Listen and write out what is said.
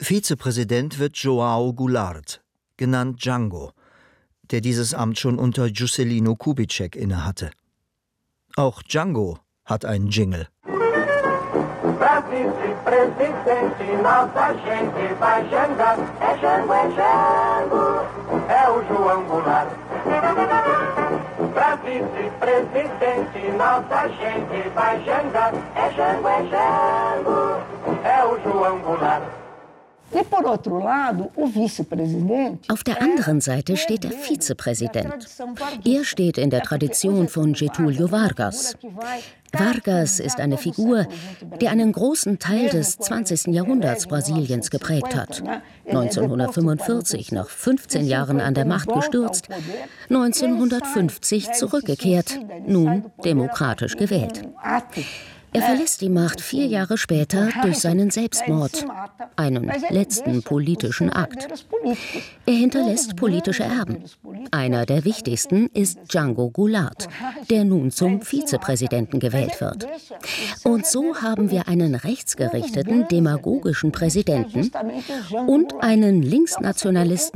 Vizepräsident wird João Goulart, genannt Django, der dieses Amt schon unter Juscelino Kubitschek innehatte. Auch Django hat einen Jingle. Pra vice-presidente, nossa gente vai jangar. É Jango, é o João Goulart. Pra vice-presidente, nossa gente vai jangar. É Jango, é o João Goulart. Auf der anderen Seite steht der Vizepräsident. Er steht in der Tradition von Getúlio Vargas. Vargas ist eine Figur, die einen großen Teil des 20. Jahrhunderts Brasiliens geprägt hat. 1945 nach 15 Jahren an der Macht gestürzt, 1950 zurückgekehrt, nun demokratisch gewählt. Er verlässt die Macht 4 Jahre später durch seinen Selbstmord, einen letzten politischen Akt. Er hinterlässt politische Erben. Einer der wichtigsten ist Django Goulart, der nun zum Vizepräsidenten gewählt wird. Und so haben wir einen rechtsgerichteten, demagogischen Präsidenten und einen Linksnationalisten